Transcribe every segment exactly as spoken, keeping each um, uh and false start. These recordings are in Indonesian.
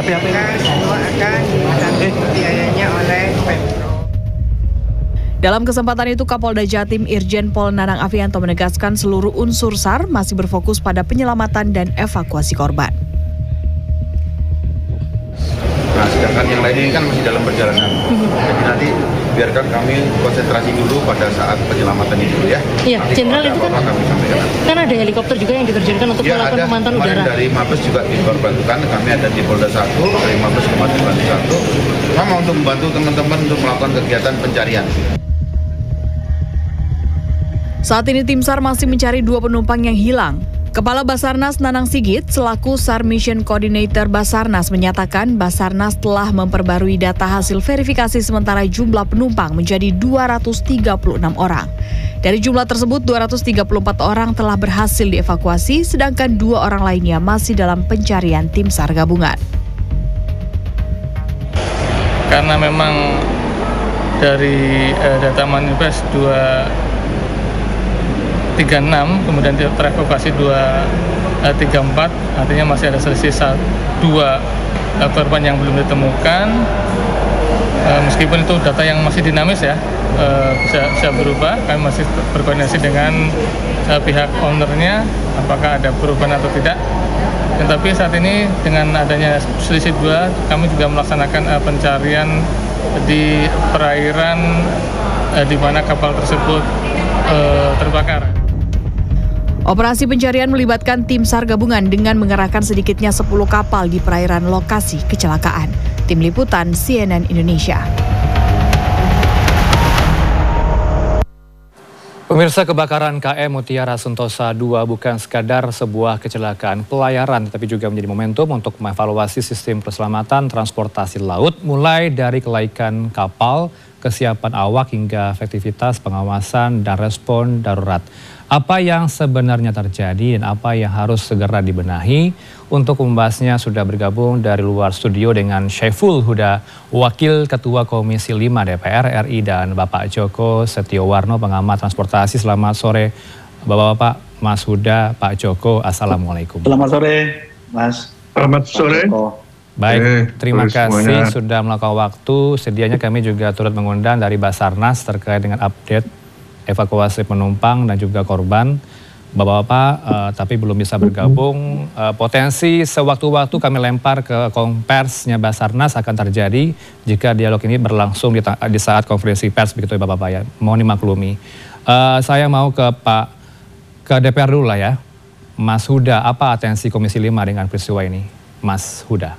Tapi apa yang semua akan ditanggung biayanya oleh Pemprov. Dalam kesempatan itu, Kapolda Jatim Irjen Pol Nanang Afianto menegaskan seluruh unsur S A R masih berfokus pada penyelamatan dan evakuasi korban. Nah, sedangkan yang lain ini kan masih dalam perjalanan. Jadi nanti biarkan kami konsentrasi dulu pada saat penyelamatan itu ya. Iya, Jenderal itu kan, kami sampaikan. kan ada helikopter juga yang diterjunkan untuk Ya, melakukan ada. pemantauan Kemarin udara. dari Mabes juga dibantukan, kami ada di Polda satu, dari Mabes kemarin dibantu satu, sama untuk membantu teman-teman untuk melakukan kegiatan pencarian. Saat ini tim S A R masih mencari dua penumpang yang hilang. Kepala Basarnas Nanang Sigit selaku S A R Mission Coordinator Basarnas menyatakan Basarnas telah memperbarui data hasil verifikasi sementara jumlah penumpang menjadi dua ratus tiga puluh enam orang. Dari jumlah tersebut dua ratus tiga puluh empat orang telah berhasil dievakuasi, sedangkan dua orang lainnya masih dalam pencarian tim S A R gabungan. Karena memang dari uh, data manifest dua tiga enam, kemudian terevakuasi dua tiga empat, artinya masih ada selisih dua korban yang belum ditemukan. Uh, meskipun itu data yang masih dinamis ya, uh, bisa, bisa berubah. Kami masih berkoordinasi dengan uh, pihak ownernya, apakah ada perubahan atau tidak. Dan tapi saat ini dengan adanya selisih dua, kami juga melaksanakan uh, pencarian di perairan uh, di mana kapal tersebut uh, terbakar. Operasi pencarian melibatkan tim S A R gabungan dengan mengerahkan sedikitnya sepuluh kapal di perairan lokasi kecelakaan. Tim Liputan C N N Indonesia. Pemirsa, kebakaran K M Mutiara Sentosa dua bukan sekadar sebuah kecelakaan pelayaran, tetapi juga menjadi momentum untuk mengevaluasi sistem keselamatan transportasi laut, mulai dari kelaikan kapal, kesiapan awak, hingga efektivitas pengawasan dan respon darurat. Apa yang sebenarnya terjadi dan apa yang harus segera dibenahi? Untuk membahasnya sudah bergabung dari luar studio dengan Syaiful Huda, Wakil Ketua Komisi lima D P R R I, dan Bapak Joko Setiowarno, pengamat transportasi. Selamat sore Bapak-Bapak, Mas Huda, Pak Joko, Assalamualaikum. Selamat sore Mas. Selamat sore. Baik, eh, terima kasih semuanya. sudah melakukan waktu. Sedianya kami juga turut mengundang dari Basarnas terkait dengan update evakuasi penumpang dan juga korban. Bapak-bapak, uh, tapi belum bisa bergabung. Uh, potensi sewaktu-waktu kami lempar ke konferensinya Basarnas akan terjadi jika dialog ini berlangsung di, di saat konferensi pers, begitu ya Bapak-bapak ya. Mohon dimaklumi. Uh, saya mau ke Pak, ke D P R dulu lah ya. Mas Huda, apa atensi Komisi lima dengan peristiwa ini? Mas Huda.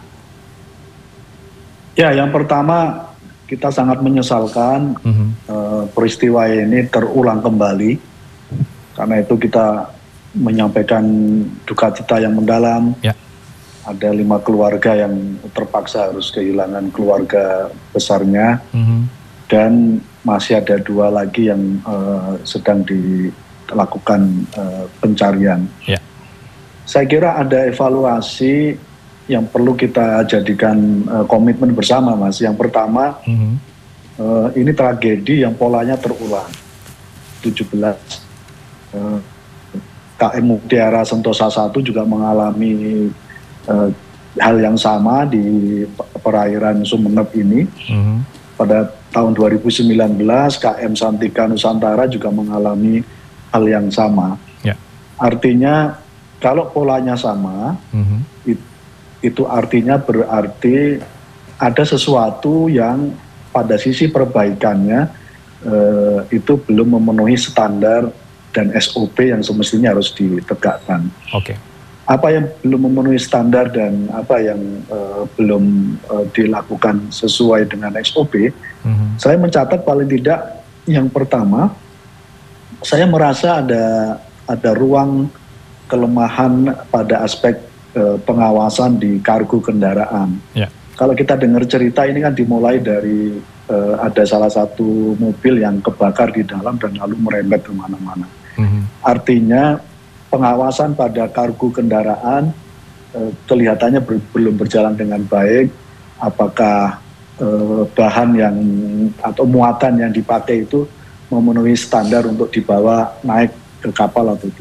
Ya, yang pertama kita sangat menyesalkan mm-hmm. uh, peristiwa ini terulang kembali. Karena itu kita menyampaikan duka cita yang mendalam. Ya. Ada lima keluarga yang terpaksa harus kehilangan keluarga besarnya. Mm-hmm. Dan masih ada dua lagi yang uh, sedang dilakukan uh, pencarian. Ya. Saya kira ada evaluasi yang perlu kita jadikan uh, komitmen bersama, Mas. Yang pertama, mm-hmm. uh, ini tragedi yang polanya terulang. tujuh belas uh, K M Mutiara Sentosa satu juga mengalami uh, hal yang sama di perairan Sumeneb ini. Mm-hmm. Pada tahun dua ribu sembilan belas, K M Santika Nusantara juga mengalami hal yang sama. Yeah. Artinya, kalau polanya sama, mm-hmm. itu itu artinya berarti ada sesuatu yang pada sisi perbaikannya eh, itu belum memenuhi standar dan S O P yang semestinya harus ditegakkan. Oke. Okay. Apa yang belum memenuhi standar dan apa yang eh, belum eh, dilakukan sesuai dengan S O P, mm-hmm. saya mencatat paling tidak yang pertama, saya merasa ada ada ruang kelemahan pada aspek pengawasan di kargo kendaraan. Ya. Kalau kita dengar cerita ini kan dimulai dari uh, ada salah satu mobil yang kebakar di dalam dan lalu merembet kemana-mana. Mm-hmm. Artinya pengawasan pada kargo kendaraan uh, kelihatannya ber- belum berjalan dengan baik. Apakah uh, bahan yang atau muatan yang dipakai itu memenuhi standar untuk dibawa naik ke kapal atau tidak.